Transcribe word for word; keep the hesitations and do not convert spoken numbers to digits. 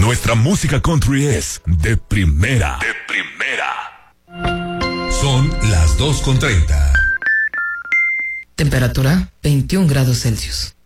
Nuestra música country es de primera. De primera. Son las dos con treinta. Temperatura veintiún grados Celsius.